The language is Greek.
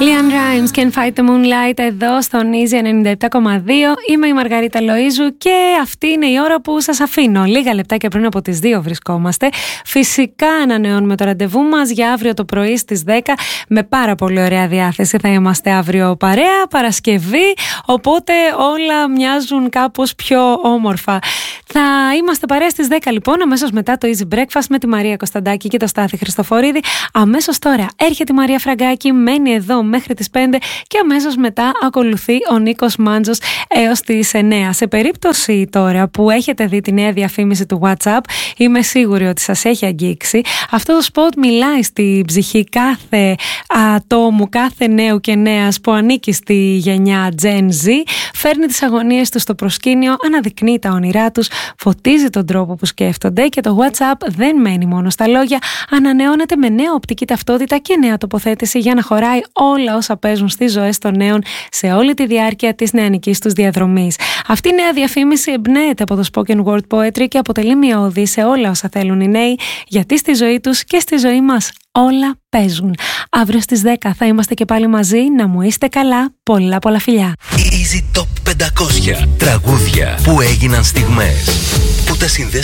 Liam Rimes, Can't Fight the Moonlight, εδώ στον Easy 97,2. Είμαι η Μαργαρίτα Λοΐζου και αυτή είναι η ώρα που σας αφήνω. Λίγα λεπτάκια πριν από τις 2 βρισκόμαστε. Φυσικά ανανεώνουμε το ραντεβού μας για αύριο το πρωί στις 10. Με πάρα πολύ ωραία διάθεση θα είμαστε αύριο παρέα, Παρασκευή. Οπότε όλα μοιάζουν κάπως πιο όμορφα. Θα είμαστε παρέα στις 10 λοιπόν, αμέσως μετά το Easy Breakfast με τη Μαρία Κωνσταντάκη και το Στάθη Χριστοφορίδη. Αμέσως τώρα έρχεται η Μαρία Φραγκάκη, μένει εδώ μέχρι τις 5 και αμέσως μετά ακολουθεί ο Νίκος Μάντζος έως τις 9. Σε περίπτωση τώρα που έχετε δει τη νέα διαφήμιση του WhatsApp, είμαι σίγουρη ότι σας έχει αγγίξει. Αυτό το spot μιλάει στη ψυχή κάθε ατόμου, κάθε νέου και νέας που ανήκει στη γενιά Gen Z, φέρνει τις αγωνίες τους στο προσκήνιο, αναδεικνύει τα όνειρά τους, φωτίζει τον τρόπο που σκέφτονται και το WhatsApp δεν μένει μόνο στα λόγια, ανανεώνεται με νέα οπτική ταυτότητα και νέα τοποθέτηση για να χωράει όλα όσα παίζουν στις ζωές των νέων σε όλη τη διάρκεια της νεανικής τους διαδρομής. Αυτή η νέα διαφήμιση εμπνέεται από το spoken word poetry και αποτελεί μια οδή σε όλα όσα θέλουν οι νέοι, γιατί στη ζωή τους και στη ζωή μας όλα παίζουν. Αύριο στις 10 θα είμαστε και πάλι μαζί. Να μου είστε καλά. Πολλά φιλιά. Easy Top 500 τραγούδια που έγιναν στιγμές, που τα συνδέσαν